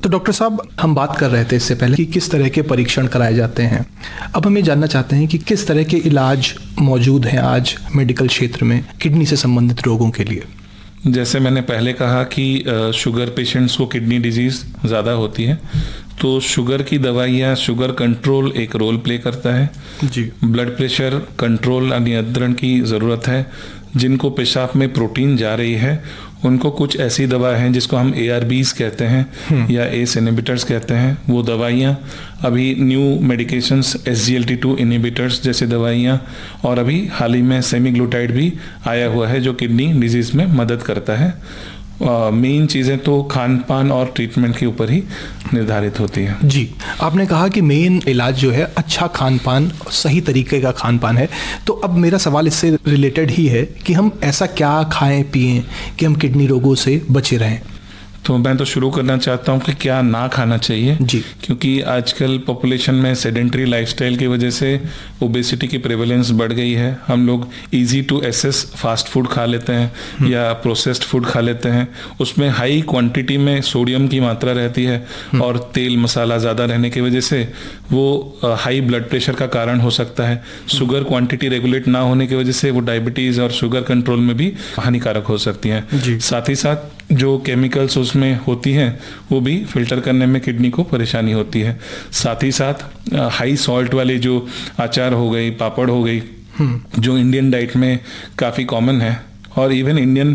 तो डॉक्टर साहब, हम बात कर रहे थे इससे पहले कि किस तरह के परीक्षण कराए जाते हैं। अब हम ये जानना चाहते हैं कि किस तरह के इलाज मौजूद हैं आज मेडिकल क्षेत्र में किडनी से संबंधित रोगों के लिए। जैसे मैंने पहले कहा कि शुगर पेशेंट्स को किडनी डिजीज़ ज़्यादा होती है, तो शुगर की दवाइयाँ, शुगर कंट्रोल एक रोल प्ले करता है जी। ब्लड प्रेशर कंट्रोल नियंत्रण की ज़रूरत है। जिनको पेशाब में प्रोटीन जा रही है उनको कुछ ऐसी दवा हैं जिसको हम ARBs कहते हैं या ACE इनहिबिटर्स कहते हैं, वो दवाइयाँ अभी न्यू मेडिकेशंस SGLT2 इनहिबिटर्स जैसे दवाइयाँ, और अभी हाल ही में सेमीग्लूटाइड भी आया हुआ है जो किडनी डिजीज़ में मदद करता है। मेन चीज़ें तो खान पान और ट्रीटमेंट के ऊपर ही निर्धारित होती है। जी, आपने कहा कि मेन इलाज जो है अच्छा खान पान, सही तरीके का खान पान है। तो अब मेरा सवाल इससे रिलेटेड ही है कि हम ऐसा क्या खाएं पिएं कि हम किडनी रोगों से बचे रहें। तो मैं तो शुरू करना चाहता हूँ कि क्या ना खाना चाहिए जी। क्योंकि आजकल पॉपुलेशन में सेडेंट्री लाइफस्टाइल की वजह से ओबेसिटी की प्रेवलेंस बढ़ गई है। हम लोग easy to assess fast food खा लेते हैं या प्रोसेस्ड फूड खा लेते हैं, उसमें हाई क्वांटिटी में सोडियम की मात्रा रहती है और तेल मसाला ज़्यादा रहने की वजह से वो हाई ब्लड प्रेशर का कारण हो सकता है। शुगर क्वांटिटी रेगुलेट ना होने की वजह से वो डायबिटीज़ और शुगर कंट्रोल में भी हानिकारक हो सकती हैं। साथ ही साथ जो केमिकल्स उसमें होती हैं वो भी फिल्टर करने में किडनी को परेशानी होती है। साथ ही साथ हाई सॉल्ट वाले जो अचार हो गई, पापड़ हो गई, जो इंडियन डाइट में काफ़ी कॉमन है, और इवन इंडियन